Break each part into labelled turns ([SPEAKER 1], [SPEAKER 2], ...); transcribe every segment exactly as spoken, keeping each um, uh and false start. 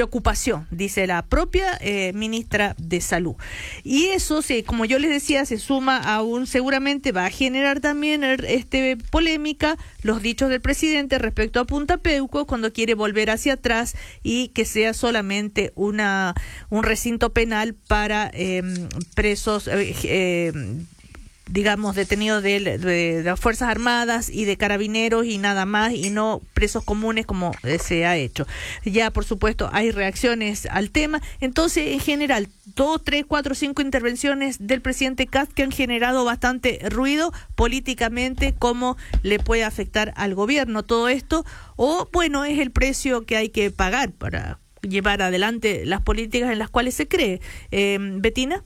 [SPEAKER 1] preocupación, dice la propia eh, ministra de Salud. Y eso, sí, como yo les decía, se suma a un, seguramente va a generar también este polémica, los dichos del presidente respecto a Punta Peuco, cuando quiere volver hacia atrás y que sea solamente una un recinto penal para eh, presos eh, eh, digamos, detenidos de, de, de las Fuerzas Armadas y de Carabineros y nada más, y no presos comunes como eh, se ha hecho. Ya, por supuesto, hay reacciones al tema. Entonces, en general, dos, tres, cuatro, cinco intervenciones del presidente Kast que han generado bastante ruido políticamente, cómo le puede afectar al gobierno todo esto, o, bueno, es el precio que hay que pagar para llevar adelante las políticas en las cuales se cree. Eh, Betina.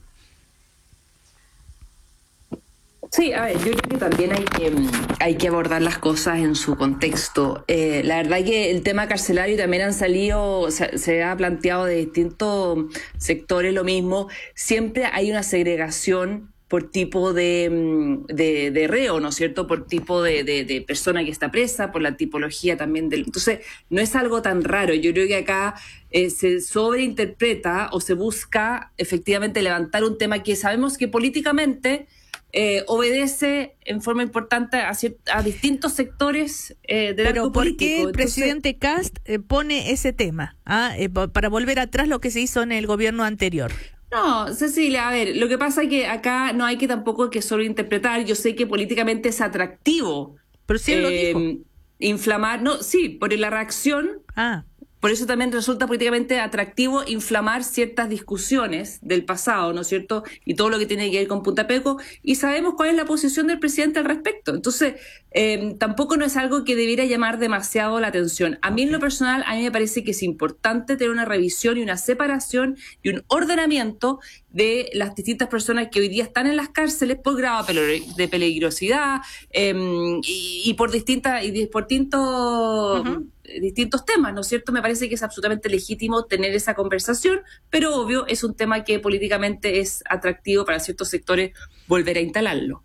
[SPEAKER 2] Sí, a ver, yo creo que también hay que, hay que abordar las cosas en su contexto. Eh, la verdad que el tema carcelario también han salido, se, se ha planteado de distintos sectores lo mismo. Siempre hay una segregación por tipo de, de, de reo, ¿no es cierto? Por tipo de, de, de persona que está presa, por la tipología también del... Entonces, no es algo tan raro. Yo creo que acá eh, se sobreinterpreta o se busca efectivamente levantar un tema que sabemos que políticamente... Eh, obedece en forma importante a, a distintos sectores eh, del
[SPEAKER 1] Pero
[SPEAKER 2] arco
[SPEAKER 1] ¿por
[SPEAKER 2] político.
[SPEAKER 1] qué el
[SPEAKER 2] Entonces,
[SPEAKER 1] presidente Kast eh, pone ese tema ah, eh, para volver atrás lo que se hizo en el gobierno anterior?
[SPEAKER 2] No, Cecilia, a ver, lo que pasa es que acá no hay que tampoco que sobreinterpretar. Yo sé que políticamente es atractivo.
[SPEAKER 1] Pero sí él lo
[SPEAKER 2] eh,
[SPEAKER 1] dijo.
[SPEAKER 2] Inflamar, no, sí, por la reacción.
[SPEAKER 1] Ah.
[SPEAKER 2] Por eso también resulta políticamente atractivo inflamar ciertas discusiones del pasado, ¿no es cierto? Y todo lo que tiene que ver con Punta Peuco. Y sabemos cuál es la posición del presidente al respecto. Entonces, eh, tampoco no es algo que debiera llamar demasiado la atención. A mí en lo personal, a mí me parece que es importante tener una revisión y una separación y un ordenamiento de las distintas personas que hoy día están en las cárceles por grado de peligrosidad eh, y, y por distintas y por distintos... Uh-huh. distintos temas, ¿no es cierto? Me parece que es absolutamente legítimo tener esa conversación, pero obvio es un tema que políticamente es atractivo para ciertos sectores volver a instalarlo.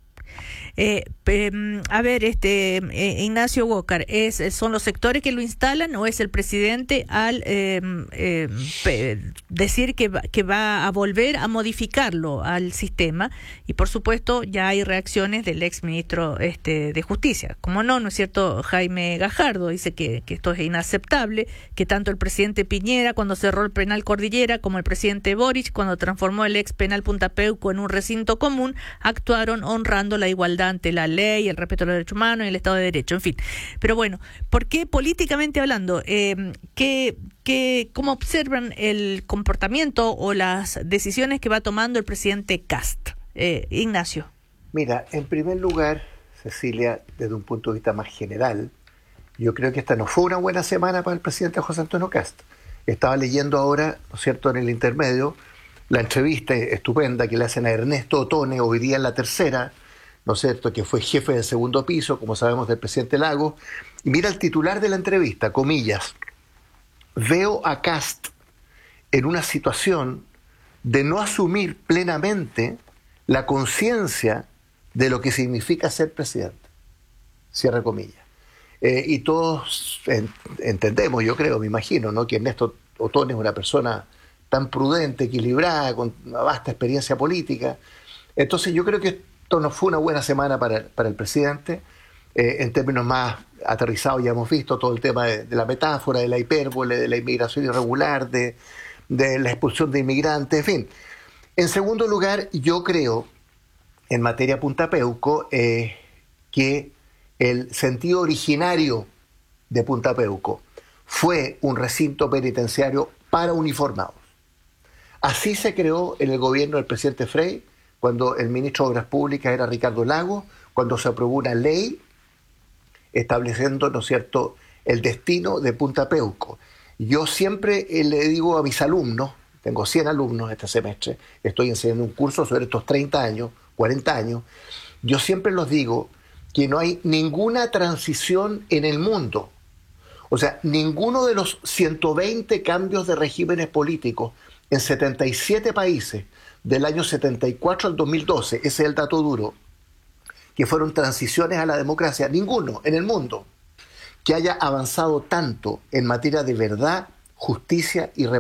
[SPEAKER 1] Eh, eh, a ver, este eh, Ignacio Walker, ¿es, ¿son los sectores que lo instalan o es el presidente al eh, eh, pe, decir que va, que va a volver a modificarlo al sistema? Y por supuesto ya hay reacciones del ex ministro este, de Justicia. Como no, ¿no es cierto? Jaime Gajardo dice que, que esto es inaceptable, que tanto el presidente Piñera cuando cerró el penal Cordillera como el presidente Boric cuando transformó el ex penal Punta Peuco en un recinto común actuaron honrando la igualdad ante la ley, el respeto a los derechos humanos y el Estado de Derecho, en fin. Pero bueno, ¿por qué políticamente hablando, eh, qué, qué, cómo observan el comportamiento o las decisiones que va tomando el presidente Kast? Eh, Ignacio.
[SPEAKER 3] Mira, en primer lugar, Cecilia, desde un punto de vista más general, yo creo que esta no fue una buena semana para el presidente José Antonio Kast. Estaba leyendo ahora, ¿no es cierto?, en el intermedio, la entrevista estupenda que le hacen a Ernesto Otone, hoy día en La Tercera, ¿no es cierto?, que fue jefe del segundo piso, como sabemos, del presidente Lagos. Y mira el titular de la entrevista, comillas, veo a Kast en una situación de no asumir plenamente la conciencia de lo que significa ser presidente. Cierra comillas. Eh, y todos en, entendemos, yo creo, me imagino, ¿no?, que Ernesto Otone es una persona tan prudente, equilibrada, con una vasta experiencia política. Entonces yo creo que esto no fue una buena semana para, para el presidente. Eh, en términos más aterrizados ya hemos visto todo el tema de, de la metáfora, de la hipérbole, de la inmigración irregular, de, de la expulsión de inmigrantes, en fin. En segundo lugar, yo creo, en materia Punta Peuco, eh, que el sentido originario de Punta Peuco fue un recinto penitenciario para uniformados. Así se creó en el gobierno del presidente Frei, cuando el ministro de Obras Públicas era Ricardo Lagos, cuando se aprobó una ley estableciendo, ¿no es cierto?, el destino de Punta Peuco. Yo siempre eh, le digo a mis alumnos, tengo cien alumnos este semestre, estoy enseñando un curso sobre estos treinta años, cuarenta años, yo siempre los digo que no hay ninguna transición en el mundo. O sea, ninguno de los ciento veinte cambios de regímenes políticos en setenta y siete países del año setenta y cuatro al dos mil doce, ese es el dato duro, que fueron transiciones a la democracia, ninguno en el mundo que haya avanzado tanto en materia de verdad, justicia y reparación